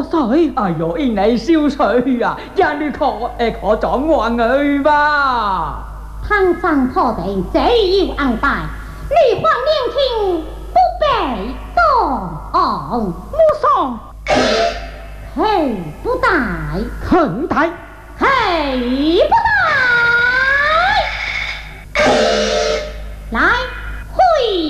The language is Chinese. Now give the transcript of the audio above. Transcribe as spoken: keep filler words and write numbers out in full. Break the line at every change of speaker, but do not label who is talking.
水？
哎呦，因你烧水啊，让你可诶可撞我去吧。
汤上破地，这要硬拜，女皇娘亲不被动。
母上，
嘿不带，
很大。
嘿不带。